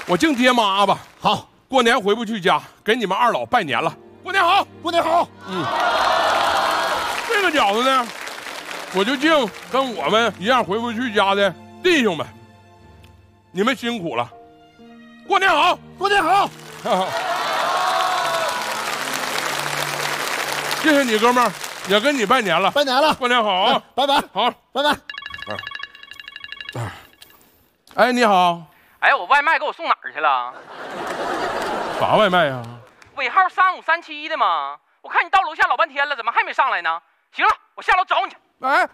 我敬爹妈吧。 好， 过年回不去家，给你们二老拜年了。过年好， 过年好。 这个饺子呢，我就敬跟我们一样回不去家的弟兄们，你们辛苦了。过年好， 过年好。 谢谢你，哥们儿，也跟你拜年了。 拜年了， 过年好啊！ 拜拜， 好， 拜拜。 哎，你好。 哎，我外卖给我送哪儿去了？ 啥外卖呀？ 尾号3537的吗？我看你到楼下老半天了，怎么还没上来呢？行了，我下楼找你去。 哎，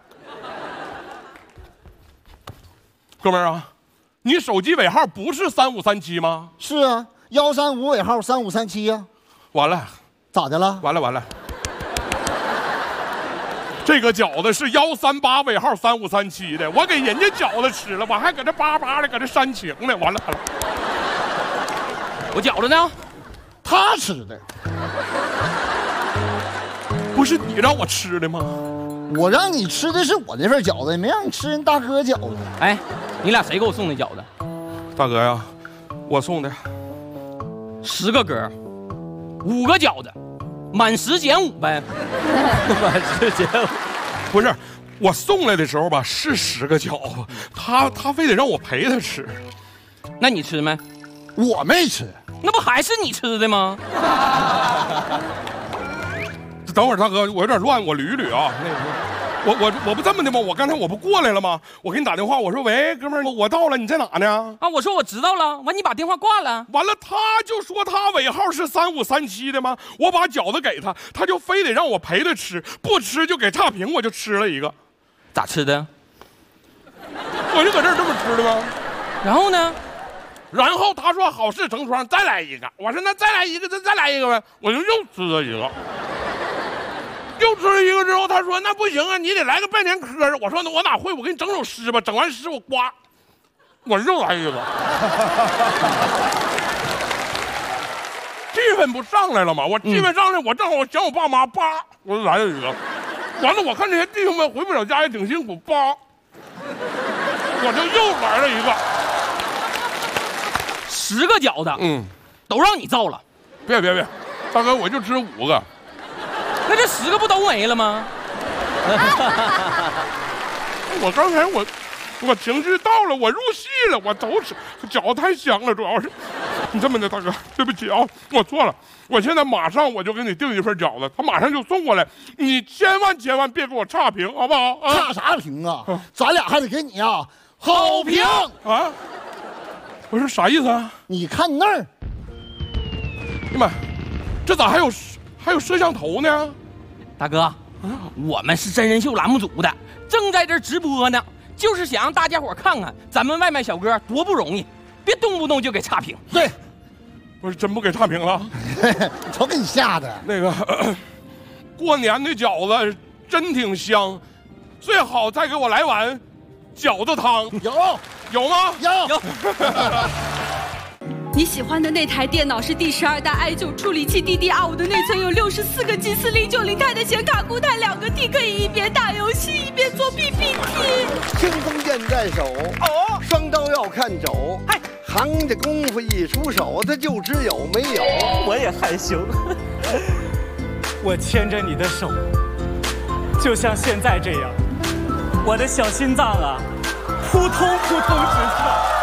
哥们儿啊，你手机尾号不是3537吗？ 是啊，135尾号3537呀。 完了， 咋的了？ 完了。这个饺子是138尾号3537的，我给人家饺子吃了，我还搁这巴巴的搁这煽情呢，完了。 我饺子呢？ 他吃的。 不是你让我吃的吗？ 我让你吃的是我那份饺子，也没让你吃人大哥饺子。 哎，你俩谁给我送的饺子？ 大哥呀，我送的。 10个格，5个饺子，满10减5呗。 满10减5， 不是，我送来的时候吧是10个饺子，他非得让我陪他吃。 那你吃没？ 我没吃。 那不还是你吃的吗？ 等会儿大哥，我有点乱，我捋一捋啊。我不这么的吗？我刚才我不过来了吗？我给你打电话，我说喂，哥们儿，我到了，你在哪呢？ 啊，我说我知道了。完，你把电话挂了。 完了，他就说他尾号是3537的吗？我把饺子给他，他就非得让我陪他吃，不吃就给差评，我就吃了一个。 咋吃的？ 我就搁这儿这么吃的吗？ 然后呢？ 然后他说好事成双，再来一个。我说那再来一个，再来一个呗。我就又吃了一个。又吃了一个之后，他说那不行啊，你得来个拜年嗑。我说那我哪会，我给你整首诗吧。整完诗我呱，我又来一个。气氛不上来了吗？我气氛上来，我正好想我爸妈，叭，我就来了一个。完了，我看这些弟兄们回不了家也挺辛苦，叭，我就又来了一个。 10个饺子，都让你造了。 别，大哥，我就吃5个。 那这10个不都没了吗？ 我刚才我情绪到了，我入戏了，我都吃，饺子太香了，主要是。你这么的，大哥，对不起啊，我错了，我现在马上我就给你订一份饺子，他马上就送过来，你千万别给我差评，好不好？ 差啥评啊？咱俩还得给你啊好评啊！我说啥意思啊？ 你看那儿， 哎呀妈，这咋还有摄像头呢？ 大哥，我们是真人秀栏目组的，正在这直播呢，就是想让大家伙看看咱们外卖小哥多不容易，别动不动就给差评。 对， 我是真不给差评了， 瞅给你吓的。 那个过年的饺子真挺香，最好再给我来碗饺子汤。有吗？ 有。 你喜欢的那台电脑是第12代i9处理器 DDR5的内存有64个 G4090钛的显卡，固态2个 T， 可以一边打游戏一边做 PPT。 青锋剑在手，双刀要看肘。嗨，行家功夫一出手，他就知有没有。 我也害羞。我牵着你的手，就像现在这样，我的小心脏啊，扑通扑通直跳。